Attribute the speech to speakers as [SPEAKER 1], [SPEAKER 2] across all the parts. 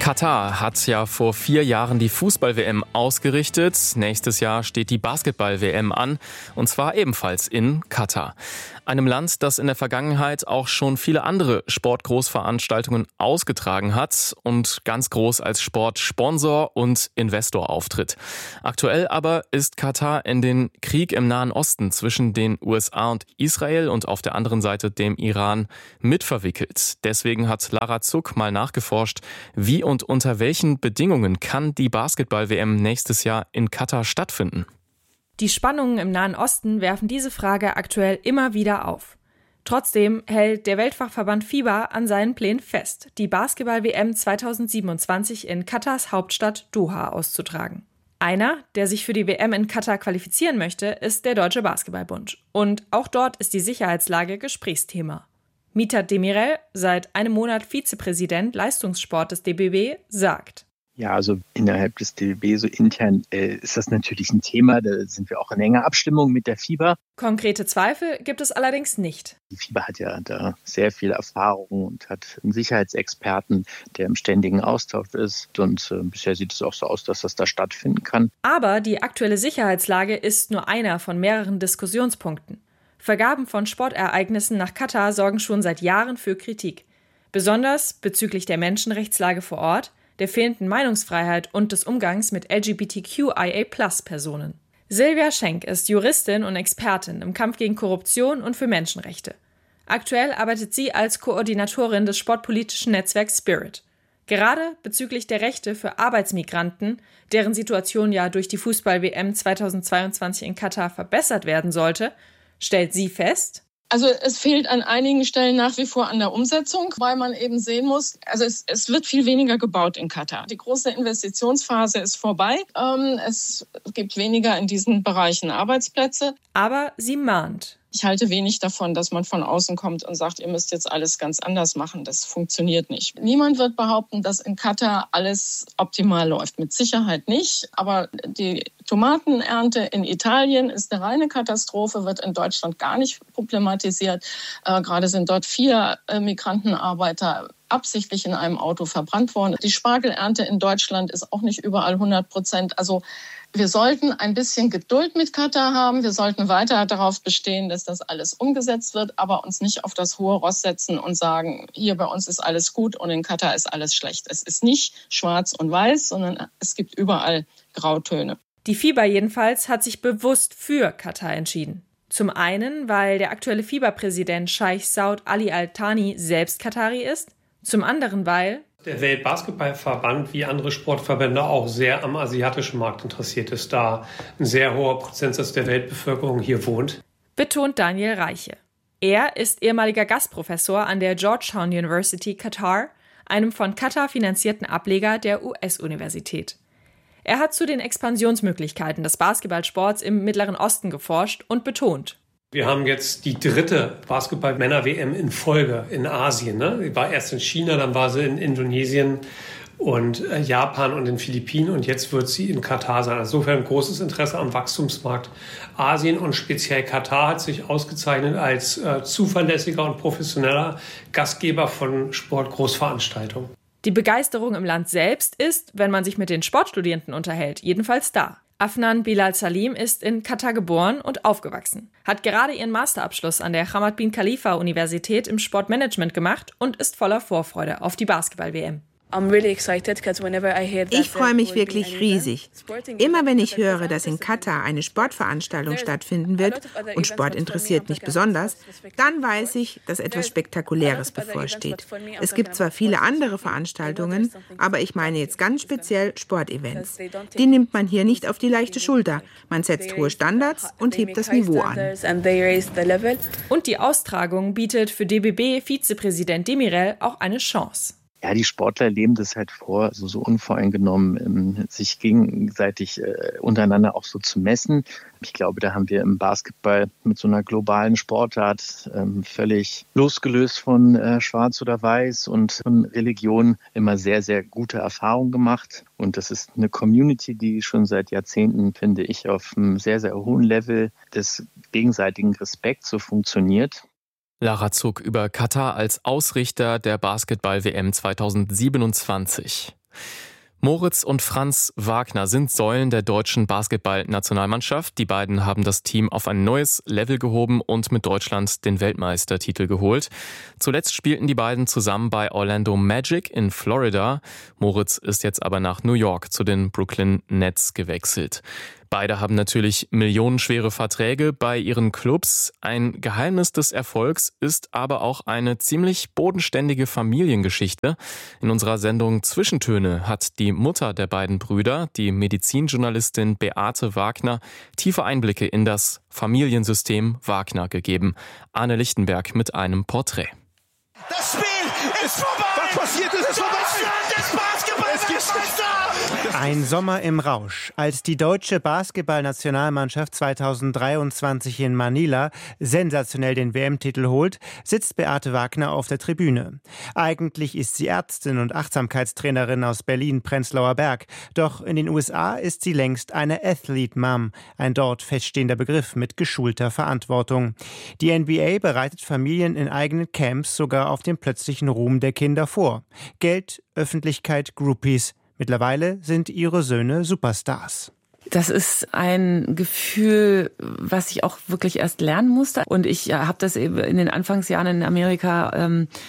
[SPEAKER 1] Katar hat ja vor 4 Jahren die Fußball-WM ausgerichtet. Nächstes Jahr steht die Basketball-WM an, und zwar ebenfalls in Katar. Einem Land, das in der Vergangenheit auch schon viele andere Sportgroßveranstaltungen ausgetragen hat und ganz groß als Sportsponsor und Investor auftritt. Aktuell aber ist Katar in den Krieg im Nahen Osten zwischen den USA und Israel und auf der anderen Seite dem Iran mitverwickelt. Deswegen hat Lara Zuck mal nachgeforscht, wie und unter welchen Bedingungen kann die Basketball-WM nächstes Jahr in Katar stattfinden?
[SPEAKER 2] Die Spannungen im Nahen Osten werfen diese Frage aktuell immer wieder auf. Trotzdem hält der Weltfachverband FIBA an seinen Plänen fest, die Basketball-WM 2027 in Katars Hauptstadt Doha auszutragen. Einer, der sich für die WM in Katar qualifizieren möchte, ist der Deutsche Basketballbund. Und auch dort ist die Sicherheitslage Gesprächsthema. Mithat Demirel, seit einem Monat Vizepräsident Leistungssport des DBB, sagt:
[SPEAKER 3] Ja, also innerhalb des DBB, so intern, ist das natürlich ein Thema. Da sind wir auch in enger Abstimmung mit der FIBA.
[SPEAKER 2] Konkrete Zweifel gibt es allerdings nicht.
[SPEAKER 3] Die FIBA hat ja da sehr viel Erfahrung und hat einen Sicherheitsexperten, der im ständigen Austausch ist. Und bisher sieht es auch so aus, dass das da stattfinden kann.
[SPEAKER 2] Aber die aktuelle Sicherheitslage ist nur einer von mehreren Diskussionspunkten. Vergaben von Sportereignissen nach Katar sorgen schon seit Jahren für Kritik. Besonders bezüglich der Menschenrechtslage vor Ort, der fehlenden Meinungsfreiheit und des Umgangs mit LGBTQIA+-Personen. Silvia Schenk ist Juristin und Expertin im Kampf gegen Korruption und für Menschenrechte. Aktuell arbeitet sie als Koordinatorin des sportpolitischen Netzwerks Spirit. Gerade bezüglich der Rechte für Arbeitsmigranten, deren Situation ja durch die Fußball-WM 2022 in Katar verbessert werden sollte, stellt sie fest:
[SPEAKER 4] Also es fehlt an einigen Stellen nach wie vor an der Umsetzung, weil man eben sehen muss, also es wird viel weniger gebaut in Katar. Die große Investitionsphase ist vorbei. Es gibt weniger in diesen Bereichen Arbeitsplätze.
[SPEAKER 2] Aber sie mahnt:
[SPEAKER 4] Ich halte wenig davon, dass man von außen kommt und sagt, ihr müsst jetzt alles ganz anders machen. Das funktioniert nicht. Niemand wird behaupten, dass in Katar alles optimal läuft. Mit Sicherheit nicht. Aber die Tomatenernte in Italien ist eine reine Katastrophe, wird in Deutschland gar nicht problematisiert. Gerade sind dort 4 Migrantenarbeiter absichtlich in einem Auto verbrannt worden. Die Spargelernte in Deutschland ist auch nicht überall 100%. Also wir sollten ein bisschen Geduld mit Katar haben. Wir sollten weiter darauf bestehen, dass das alles umgesetzt wird, aber uns nicht auf das hohe Ross setzen und sagen, hier bei uns ist alles gut und in Katar ist alles schlecht. Es ist nicht schwarz und weiß, sondern es gibt überall Grautöne.
[SPEAKER 2] Die FIBA jedenfalls hat sich bewusst für Katar entschieden. Zum einen, weil der aktuelle FIBA-Präsident Scheich Saud Ali Al Thani selbst Katari ist. Zum anderen, weil
[SPEAKER 5] der Weltbasketballverband wie andere Sportverbände auch sehr am asiatischen Markt interessiert ist, da ein sehr hoher Prozentsatz der Weltbevölkerung hier wohnt.
[SPEAKER 2] Betont Daniel Reiche. Er ist ehemaliger Gastprofessor an der Georgetown University Katar, einem von Katar finanzierten Ableger der US-Universität. Er hat zu den Expansionsmöglichkeiten des Basketballsports im Mittleren Osten geforscht und betont:
[SPEAKER 5] Wir haben jetzt die 3. Basketball-Männer-WM in Folge in Asien. Die war erst in China, dann war sie in Indonesien und Japan und den Philippinen und jetzt wird sie in Katar sein. Insofern großes Interesse am Wachstumsmarkt Asien und speziell Katar hat sich ausgezeichnet als zuverlässiger und professioneller Gastgeber von Sportgroßveranstaltungen.
[SPEAKER 2] Die Begeisterung im Land selbst ist, wenn man sich mit den Sportstudierenden unterhält, jedenfalls da. Afnan Bilal Salim ist in Katar geboren und aufgewachsen, hat gerade ihren Masterabschluss an der Hamad bin Khalifa Universität im Sportmanagement gemacht und ist voller Vorfreude auf die Basketball-WM.
[SPEAKER 6] Ich freue mich wirklich riesig. Immer wenn ich höre, dass in Katar eine Sportveranstaltung stattfinden wird, und Sport interessiert mich besonders, dann weiß ich, dass etwas Spektakuläres bevorsteht. Es gibt zwar viele andere Veranstaltungen, aber ich meine jetzt ganz speziell Sportevents. Die nimmt man hier nicht auf die leichte Schulter. Man setzt hohe Standards und hebt das Niveau an.
[SPEAKER 2] Und die Austragung bietet für DBB-Vizepräsident Demirel auch eine Chance.
[SPEAKER 3] Ja, die Sportler leben das halt vor, so unvoreingenommen, sich gegenseitig untereinander auch so zu messen. Ich glaube, da haben wir im Basketball mit so einer globalen Sportart völlig losgelöst von Schwarz oder Weiß und von Religion immer sehr, sehr gute Erfahrungen gemacht. Und das ist eine Community, die schon seit Jahrzehnten, finde ich, auf einem sehr, sehr hohen Level des gegenseitigen Respekts so funktioniert.
[SPEAKER 1] Lara Zuck über Katar als Ausrichter der Basketball-WM 2027. Moritz und Franz Wagner sind Säulen der deutschen Basketball-Nationalmannschaft. Die beiden haben das Team auf ein neues Level gehoben und mit Deutschland den Weltmeistertitel geholt. Zuletzt spielten die beiden zusammen bei Orlando Magic in Florida. Moritz ist jetzt aber nach New York zu den Brooklyn Nets gewechselt. Beide haben natürlich millionenschwere Verträge bei ihren Clubs. Ein Geheimnis des Erfolgs ist aber auch eine ziemlich bodenständige Familiengeschichte. In unserer Sendung Zwischentöne hat die Mutter der beiden Brüder, die Medizinjournalistin Beate Wagner, tiefe Einblicke in das Familiensystem Wagner gegeben. Arne Lichtenberg mit einem Porträt.
[SPEAKER 7] Das Spiel ist vorbei! Was passiert ist, ist vorbei! Deutschland ist Basketball-Weltmeister!
[SPEAKER 8] Ein Sommer im Rausch. Als die deutsche Basketballnationalmannschaft 2023 in Manila sensationell den WM-Titel holt, sitzt Beate Wagner auf der Tribüne. Eigentlich ist sie Ärztin und Achtsamkeitstrainerin aus Berlin-Prenzlauer Berg. Doch in den USA ist sie längst eine Athlete Mom, ein dort feststehender Begriff mit geschulter Verantwortung. Die NBA bereitet Familien in eigenen Camps sogar auf den plötzlichen Ruhm der Kinder vor. Geld, Öffentlichkeit, Groupies. Mittlerweile sind ihre Söhne Superstars.
[SPEAKER 9] Das ist ein Gefühl, was ich auch wirklich erst lernen musste. Und ich habe das eben in den Anfangsjahren in Amerika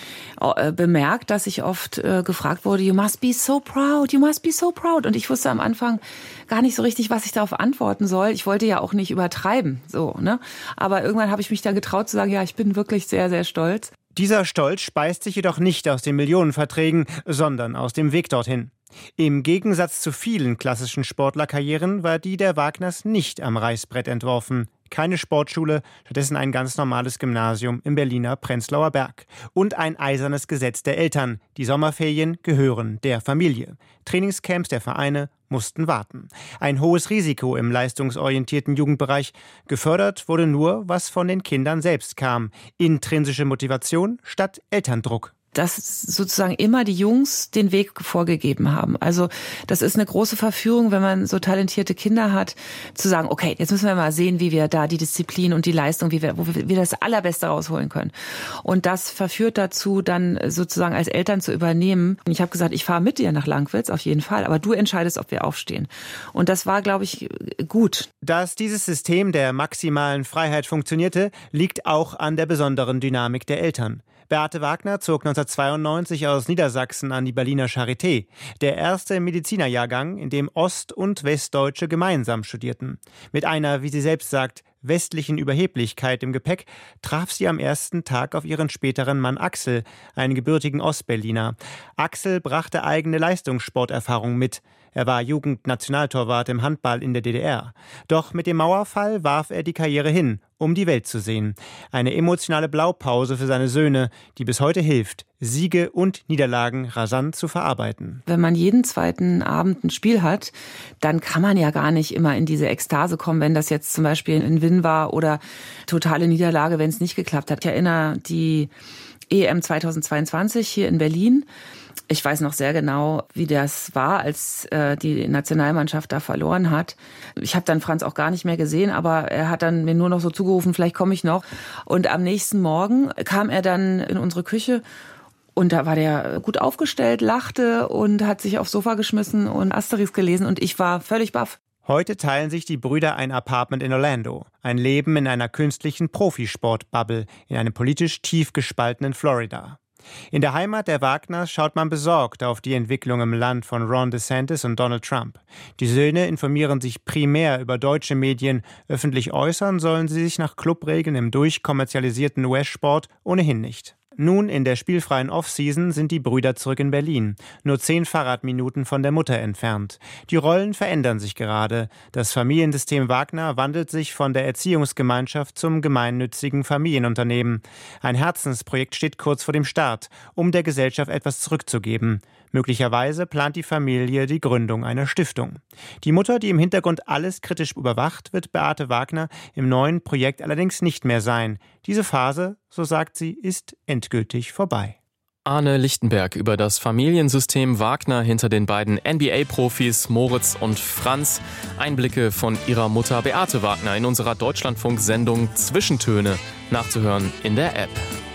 [SPEAKER 9] bemerkt, dass ich oft gefragt wurde, you must be so proud, you must be so proud. Und ich wusste am Anfang gar nicht so richtig, was ich darauf antworten soll. Ich wollte ja auch nicht übertreiben, so, ne? Aber irgendwann habe ich mich dann getraut zu sagen, ja, ich bin wirklich sehr, sehr stolz.
[SPEAKER 8] Dieser Stolz speist sich jedoch nicht aus den Millionenverträgen, sondern aus dem Weg dorthin. Im Gegensatz zu vielen klassischen Sportlerkarrieren war die der Wagners nicht am Reißbrett entworfen. Keine Sportschule, stattdessen ein ganz normales Gymnasium im Berliner Prenzlauer Berg. Und ein eisernes Gesetz der Eltern. Die Sommerferien gehören der Familie. Trainingscamps der Vereine mussten warten. Ein hohes Risiko im leistungsorientierten Jugendbereich. Gefördert wurde nur, was von den Kindern selbst kam. Intrinsische Motivation statt Elterndruck.
[SPEAKER 9] Dass sozusagen immer die Jungs den Weg vorgegeben haben. Also das ist eine große Verführung, wenn man so talentierte Kinder hat, zu sagen, okay, jetzt müssen wir mal sehen, wie wir da die Disziplin und die Leistung, wo wir das Allerbeste rausholen können. Und das verführt dazu, dann sozusagen als Eltern zu übernehmen. Und ich habe gesagt, ich fahre mit dir nach Langwitz, auf jeden Fall, aber du entscheidest, ob wir aufstehen. Und das war, glaube ich, gut.
[SPEAKER 8] Dass dieses System der maximalen Freiheit funktionierte, liegt auch an der besonderen Dynamik der Eltern. Beate Wagner zog 1992 aus Niedersachsen an die Berliner Charité, der erste Medizinerjahrgang, in dem Ost- und Westdeutsche gemeinsam studierten. Mit einer, wie sie selbst sagt, westlichen Überheblichkeit im Gepäck traf sie am ersten Tag auf ihren späteren Mann Axel, einen gebürtigen Ostberliner. Axel brachte eigene Leistungssporterfahrung mit. Er war Jugendnationaltorwart im Handball in der DDR. Doch mit dem Mauerfall warf er die Karriere hin, um die Welt zu sehen. Eine emotionale Blaupause für seine Söhne, die bis heute hilft, Siege und Niederlagen rasant zu verarbeiten.
[SPEAKER 9] Wenn man jeden zweiten Abend ein Spiel hat, dann kann man ja gar nicht immer in diese Ekstase kommen, wenn das jetzt zum Beispiel ein Win war oder totale Niederlage, wenn es nicht geklappt hat. Ich erinnere die EM 2022 hier in Berlin. Ich weiß noch sehr genau, wie das war, als die Nationalmannschaft da verloren hat. Ich habe dann Franz auch gar nicht mehr gesehen, aber er hat dann mir nur noch so zugerufen, vielleicht komme ich noch. Und am nächsten Morgen kam er dann in unsere Küche und da war der gut aufgestellt, lachte und hat sich aufs Sofa geschmissen und Asterix gelesen und ich war völlig baff.
[SPEAKER 8] Heute teilen sich die Brüder ein Apartment in Orlando. Ein Leben in einer künstlichen Profisport-Bubble, in einem politisch tief gespaltenen Florida. In der Heimat der Wagners schaut man besorgt auf die Entwicklung im Land von Ron DeSantis und Donald Trump. Die Söhne informieren sich primär über deutsche Medien. Öffentlich äußern sollen sie sich nach Clubregeln im durchkommerzialisierten US-Sport ohnehin nicht. Nun in der spielfreien Offseason sind die Brüder zurück in Berlin, nur 10 Fahrradminuten von der Mutter entfernt. Die Rollen verändern sich gerade. Das Familiensystem Wagner wandelt sich von der Erziehungsgemeinschaft zum gemeinnützigen Familienunternehmen. Ein Herzensprojekt steht kurz vor dem Start, um der Gesellschaft etwas zurückzugeben. Möglicherweise plant die Familie die Gründung einer Stiftung. Die Mutter, die im Hintergrund alles kritisch überwacht, wird Beate Wagner im neuen Projekt allerdings nicht mehr sein. Diese Phase, so sagt sie, ist endgültig vorbei.
[SPEAKER 1] Arne Lichtenberg über das Familiensystem Wagner hinter den beiden NBA-Profis Moritz und Franz. Einblicke von ihrer Mutter Beate Wagner in unserer Deutschlandfunk-Sendung Zwischentöne, nachzuhören in der App.